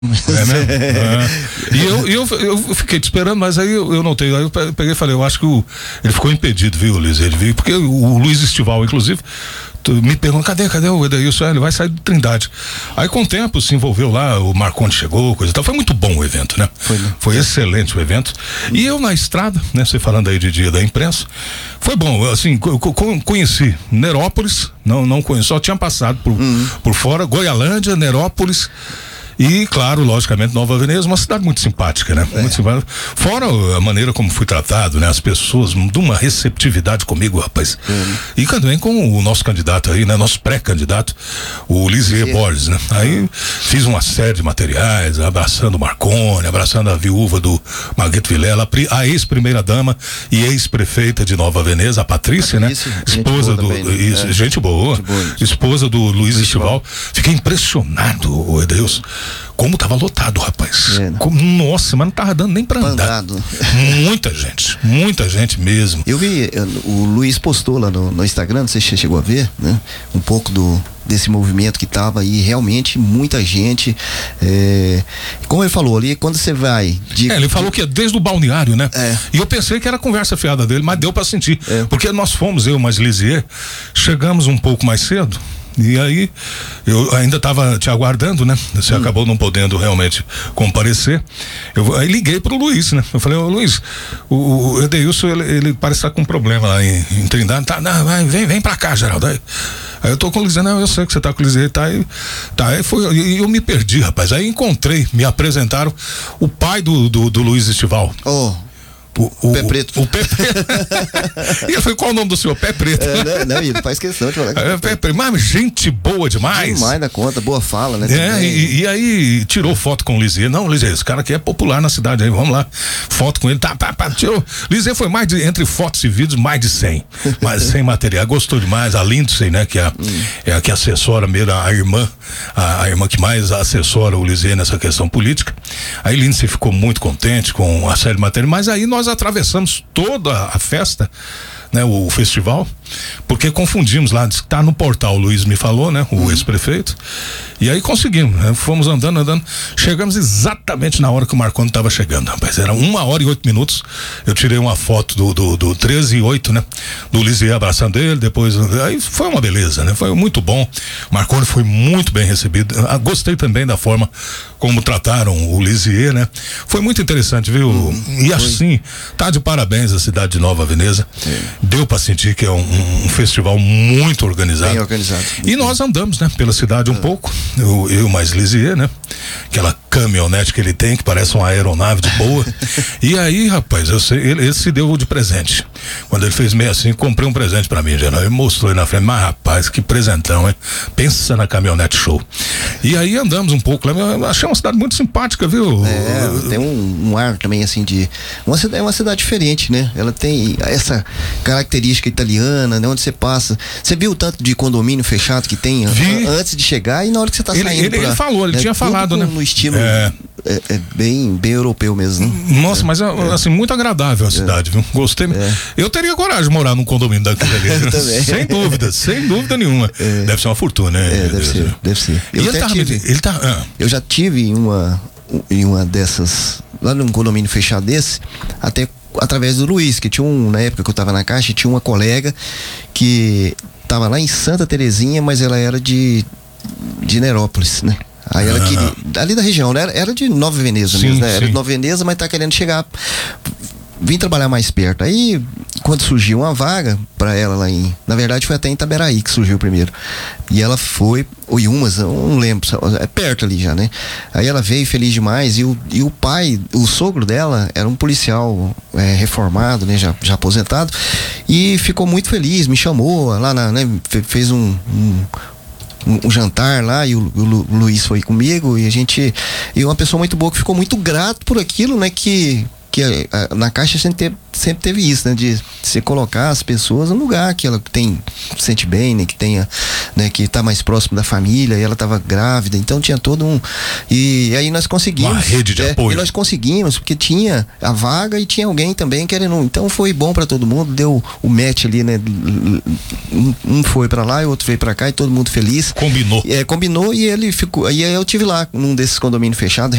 É mesmo? Eu fiquei te esperando, mas aí eu notei, aí eu peguei e falei, eu acho que ele ficou impedido, viu, Luiz? Ele viu, porque o Luiz Estival, inclusive, me perguntou, cadê o Edeilson? Ele vai sair do Trindade. Aí com o tempo se envolveu lá, o Marcondes chegou, coisa e tal. Foi muito bom o evento, né? Foi excelente o evento. E eu na estrada, né? Você falando aí de dia da imprensa, foi bom, assim, conheci Nerópolis, não conheci, só tinha passado por fora, Goialândia, Nerópolis. E, claro, logicamente, Nova Veneza, uma cidade muito simpática, né? Muito simpática. Fora a maneira como fui tratado, né? As pessoas, de uma receptividade comigo, rapaz. E também com o nosso candidato aí, né? Nosso pré-candidato, o Lisier Borges, né? Aí fiz uma série de materiais, abraçando o Marconi, abraçando a viúva do Marguerite Vilela, a ex-primeira-dama e ex-prefeita de Nova Veneza, a Patrícia, né? Esposa do... Também, né? Gente boa. Esposa do Luiz Estival. Fiquei impressionado, o Edeilson. Como tava lotado, rapaz. Nossa, mas não tava dando nem pra andar. Muita gente mesmo. Eu vi, o Luiz postou lá no Instagram, não sei se você chegou a ver, né? Um pouco desse movimento que tava aí, realmente muita gente. Como ele falou ali, quando você vai. Ele falou que é desde o balneário, né? E eu pensei que era conversa fiada dele, mas deu pra sentir. Porque nós fomos, eu mais Lisier, chegamos um pouco mais cedo. E aí, eu ainda estava te aguardando, né? Você acabou não podendo realmente comparecer. Aí liguei pro Luiz, né? Eu falei, Luiz, o Edeilson, ele parece estar com um problema lá em Trindade. Vem pra cá, Geraldo. Aí eu tô com o Luiz, eu sei que você tá com o Luiz, e eu me perdi, rapaz. Aí encontrei, me apresentaram o pai do Luiz Estival. O Pé Preto. O Pé Preto. E eu falei, qual o nome do senhor? Pé Preto. Não, ele faz questão de falar. Pé Preto, mas gente boa demais. Demais da conta, boa fala, né? E aí tirou foto com o Lisier. Não, Lisier, esse cara aqui é popular na cidade aí, vamos lá. Foto com ele, tirou. Lisier foi entre fotos e vídeos, mais de 100 material. Gostou demais. A Lindsay, né, que é a que assessora mesmo, a irmã que mais assessora o Lisier nessa questão política. Aí Lindsay ficou muito contente com a série de material, mas aí nós atravessamos toda a festa, né, o festival, porque confundimos lá, disse que tá no portal, o Luiz me falou, né, o ex-prefeito, e aí conseguimos, né, fomos andando, chegamos exatamente na hora que o Marconi estava chegando, rapaz, era 1h08, eu tirei uma foto do 13:08, né, do Lisier abraçando ele, depois, aí foi uma beleza, né, foi muito bom, o Marconi foi muito bem recebido, gostei também da forma como trataram o Lisier, né, foi muito interessante, viu, e assim, tá de parabéns a cidade de Nova Veneza, deu para sentir que é um festival muito organizado. Bem organizado. E nós andamos, né, pela cidade um pouco, eu mais Lisier, né, aquela caminhonete que ele tem, que parece uma aeronave de boa. E aí, rapaz, eu sei, ele se deu de presente. Quando ele fez meio assim, comprei um presente pra mim, geral. Ele mostrou aí na frente, mas rapaz, que presentão, hein? Pensa na caminhonete show. E aí andamos um pouco lá, eu achei uma cidade muito simpática, viu? Tem um ar também, assim, é uma cidade diferente, né? Ela tem essa característica italiana, né? Onde você passa. Você viu o tanto de condomínio fechado que tem antes de chegar e na hora que você tá saindo. Ele falou, ele tinha falado, né? No estilo bem europeu mesmo, né? Nossa, mas assim, muito agradável a cidade, viu? Gostei. Eu teria coragem de morar num condomínio daquele ali. sem dúvida nenhuma. Deve ser uma fortuna, né? Deve ser. Eu já tive em uma dessas, lá num condomínio fechado desse, até através do Luiz, que tinha na época que eu tava na Caixa, tinha uma colega que tava lá em Santa Terezinha, mas ela era de Nerópolis, né? Aí ela queria, ali da região, né? Era de Nova Veneza mesmo, né? Era de Nova Veneza, mas tá querendo vim trabalhar mais perto. Aí, quando surgiu uma vaga pra ela lá na verdade foi até em Itaberaí que surgiu primeiro. E ela foi, ou Iumas, eu não lembro, é perto ali já, né? Aí ela veio feliz demais e o pai, o sogro dela era um policial reformado, né? Já aposentado, e ficou muito feliz, me chamou lá né? Fez um jantar lá e o Luiz foi comigo e uma pessoa muito boa que ficou muito grato por aquilo, né, que que na Caixa sempre teve isso, né? De você colocar as pessoas no lugar que ela se sente bem, né? Que tenha, né? Que tá mais próximo da família, e ela tava grávida, então tinha todo um... E aí nós conseguimos... Uma rede de apoio. E nós conseguimos, porque tinha a vaga e tinha alguém também querendo... Então foi bom para todo mundo, deu o match ali, né? Um foi para lá e o outro veio para cá e todo mundo feliz. Combinou. Combinou, e ele ficou... E aí eu tive lá, num desses condomínios fechados,